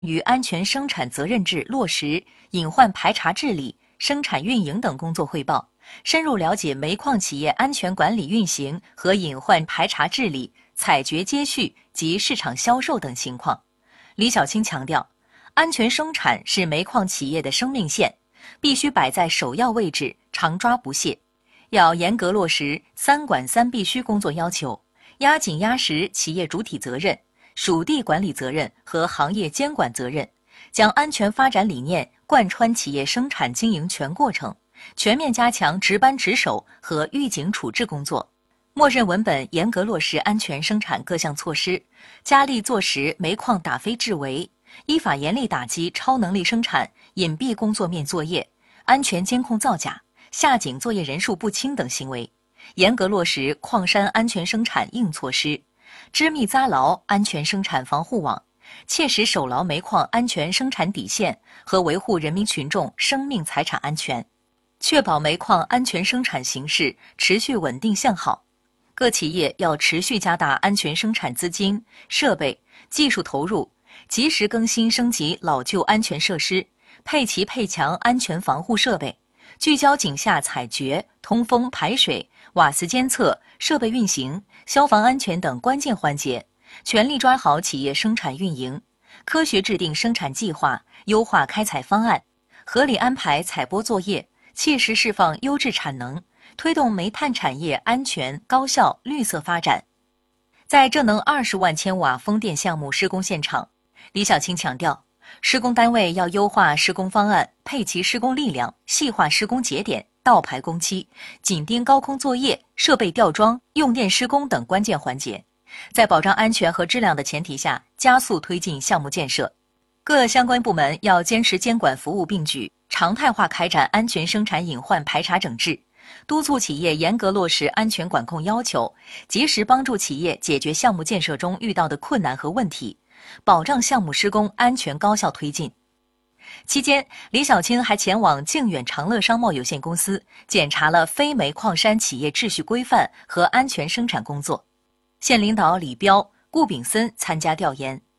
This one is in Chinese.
与安全生产责任制落实、隐患排查治理、生产运营等工作汇报，深入了解煤矿企业安全管理运行和隐患排查治理、采掘接续及市场销售等情况。李小青强调，安全生产是煤矿企业的生命线，必须摆在首要位置，常抓不懈。要严格落实3管3必须工作要求，压紧压实企业主体责任、属地管理责任和行业监管责任，将安全发展理念贯穿企业生产经营全过程，全面加强值班值守和预警处置工作。默认文本严格落实安全生产各项措施，加力坐实煤矿打非治围，依法严厉打击超能力生产、隐蔽工作面作业、安全监控造假、下井作业人数不清等行为，严格落实矿山安全生产硬措施，织密扎牢安全生产防护网，切实守牢煤矿安全生产底线和维护人民群众生命财产安全，确保煤矿安全生产形势持续稳定向好。各企业要持续加大安全生产资金、设备、技术投入，及时更新升级老旧安全设施，配齐配强安全防护设备，聚焦井下采掘、通风排水、瓦斯监测、设备运行、消防安全等关键环节，全力抓好企业生产运营，科学制定生产计划，优化开采方案，合理安排采播作业，切实释放优质产能，推动煤炭产业安全、高效、绿色发展。在浙能20万千瓦风电项目施工现场，李小青强调，施工单位要优化施工方案，配齐施工力量，细化施工节点，倒排工期，紧盯高空作业、设备吊装、用电施工等关键环节，在保障安全和质量的前提下，加速推进项目建设。各相关部门要坚持监管服务并举，常态化开展安全生产隐患排查整治，督促企业严格落实安全管控要求，及时帮助企业解决项目建设中遇到的困难和问题，保障项目施工安全高效推进。期间，李小青还前往靖远长乐商贸有限公司检查了非煤矿山企业秩序规范和安全生产工作。县领导李彪、顾炳森参加调研。